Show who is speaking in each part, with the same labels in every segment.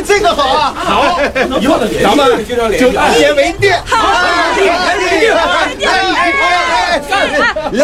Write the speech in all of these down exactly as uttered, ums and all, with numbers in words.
Speaker 1: 这个好啊！
Speaker 2: 好，以后咱们就以店为店。
Speaker 1: 好，来，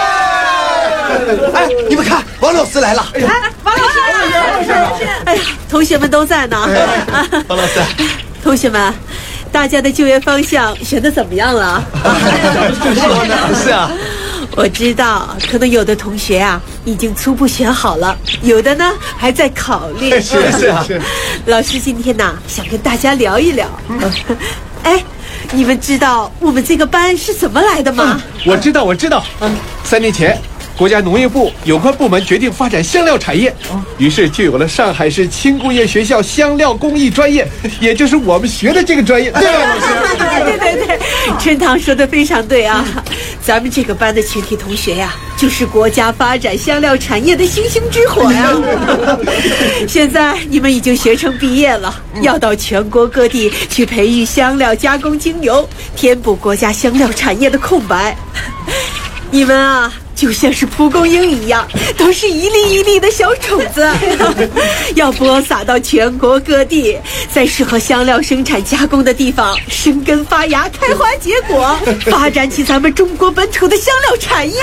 Speaker 1: 哎，你们看，王老师来了。
Speaker 3: 哎，王老师，王老师，哎呀，同学们都在呢。
Speaker 1: 王老师，
Speaker 3: 同学们，大家的就业方向选的怎么样了？
Speaker 1: 是啊。
Speaker 3: 我知道，可能有的同学啊已经初步选好了，有的呢还在考虑。
Speaker 1: 是是啊，
Speaker 3: 老师今天呢想跟大家聊一聊。哎，你们知道我们这个班是怎么来的吗？
Speaker 2: 嗯、我知道，我知道。嗯，三年前，国家农业部有关部门决定发展香料产业，于是就有了上海市轻工业学校香料工艺专业，也就是我们学的这个专业，对吧，老师？
Speaker 3: 对对对，春堂说的非常对啊。咱们这个班的全体同学呀，就是国家发展香料产业的星星之火呀。现在你们已经学成毕业了，要到全国各地去培育香料加工精油，填补国家香料产业的空白。你们啊，就像是蒲公英一样，都是一粒一粒的小种子，要播撒到全国各地，在适合香料生产加工的地方生根发芽、开花结果，发展起咱们中国本土的香料产业。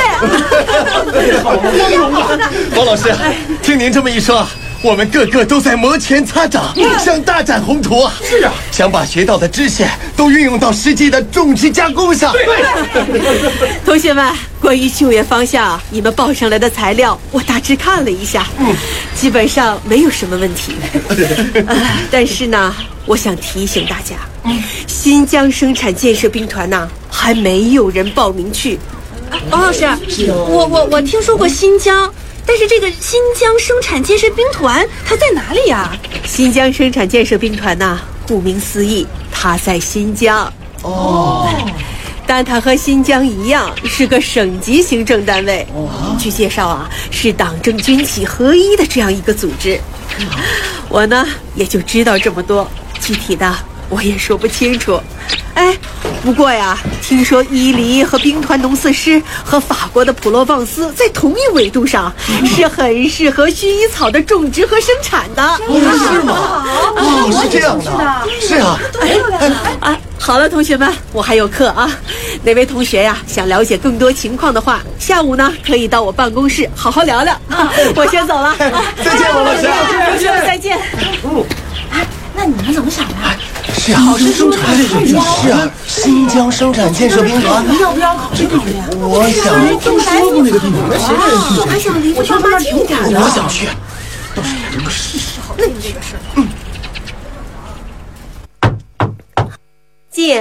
Speaker 1: 王老师，听您这么一说，我们个个都在摩拳擦掌，想大展宏图啊！
Speaker 2: 是啊，
Speaker 1: 想把学到的知识都运用到实际的种植加工上。
Speaker 3: 同学们，关于就业方向，你们报上来的材料我大致看了一下，嗯，基本上没有什么问题。呃、但是呢，我想提醒大家，嗯、新疆生产建设兵团呢还没有人报名去。
Speaker 4: 王老师，我我我听说过新疆。但是这个新疆生产建设兵团它在哪里呀？
Speaker 3: 新疆生产建设兵团呢，顾名思义，它在新疆。哦，但它和新疆一样是个省级行政单位。哦，据介绍啊，是党政军企合一的这样一个组织。我呢也就知道这么多，具体的我也说不清楚。哎，不过呀，听说伊犁和兵团农四师和法国的普罗旺斯在同一纬度上，是很适合薰衣草的种植和生产的。
Speaker 1: 哦，是吗？哦，是这样的。是啊。
Speaker 3: 哎哎，好了，同学们，我还有课啊。哪位同学呀想了解更多情况的话，下午呢可以到我办公室好好聊聊。我先走了。
Speaker 1: 再见，王老师。
Speaker 3: 同学们再见。
Speaker 4: 嗯，哎，那你们怎么想的？
Speaker 1: 是啊，新疆生产是啊，新疆生产建设兵团，
Speaker 4: 你要不要考虑考虑？
Speaker 1: 我想
Speaker 2: 没听说过那个地方，
Speaker 4: 谁人去？还想离我爸妈近点呢。
Speaker 1: 我想去。
Speaker 4: 这个试试好，那你这个事。嗯。
Speaker 3: 进。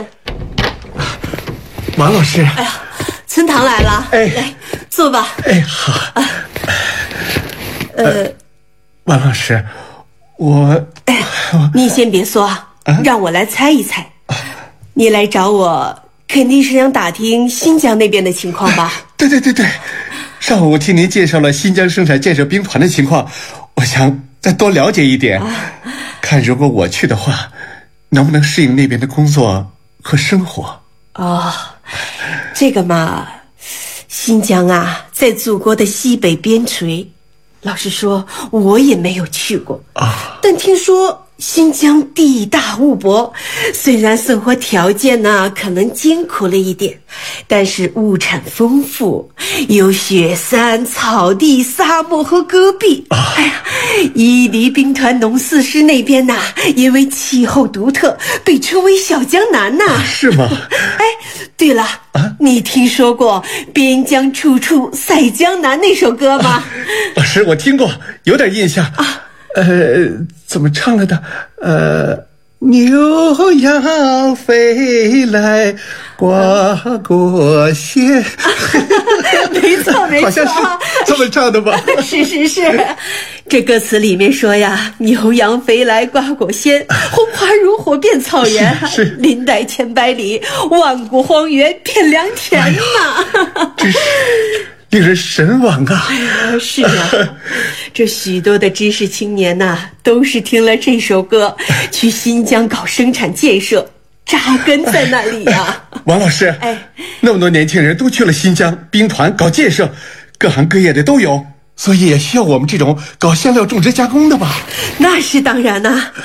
Speaker 1: 王老师。
Speaker 3: 哎呀，村堂来了。
Speaker 1: 哎，
Speaker 3: 来坐吧。
Speaker 1: 哎，好。啊、
Speaker 3: 呃，
Speaker 1: 王老师，我……
Speaker 3: 哎，你先别说。啊、让我来猜一猜，你来找我肯定是想打听新疆那边的情况吧？
Speaker 1: 对对对对，上午听您介绍了新疆生产建设兵团的情况，我想再多了解一点，啊、看如果我去的话，能不能适应那边的工作和生活？
Speaker 3: 哦，这个嘛，新疆啊，在祖国的西北边陲，老实说，我也没有去过啊，但听说。新疆地大物博，虽然生活条件呢可能艰苦了一点，但是物产丰富，有雪山、草地、沙漠和戈壁。啊、哎呀，伊犁兵团农四师那边呐，因为气候独特，被称为小江南呐、啊。
Speaker 1: 是吗？
Speaker 3: 哎，对了，啊、你听说过“边疆处处赛江南”那首歌吗？啊、
Speaker 1: 老师，我听过，有点印象啊。呃，怎么唱来的？呃，牛羊飞来挂过线。
Speaker 3: 没错没错，
Speaker 1: 好像是这么唱的吧？
Speaker 3: 是是是，这歌词里面说呀，牛羊飞来挂果鲜，红花如火变草原，
Speaker 1: 是, 是
Speaker 3: 林带千百里，万古荒原变良田呐、
Speaker 1: 哎！这是令人神往啊！
Speaker 3: 哎呀，是啊，这许多的知识青年呐、啊，都是听了这首歌，去新疆搞生产建设，扎根在那里啊。
Speaker 1: 哎、王老师，哎，那么多年轻人都去了新疆兵团搞建设，各行各业的都有，所以也需要我们这种搞香料种植加工的吧？
Speaker 3: 那是当然呐、啊。